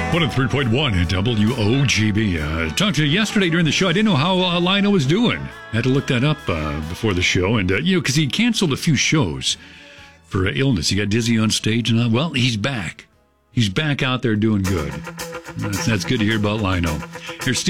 103.1 at WOGB. Talked to you yesterday during the show. I didn't know how Lionel was doing. Had to look that up before the show. And, because he canceled a few shows for illness. He got dizzy on stage. And well, he's back. He's back out there doing good. That's good to hear about Lionel. Here's Steve.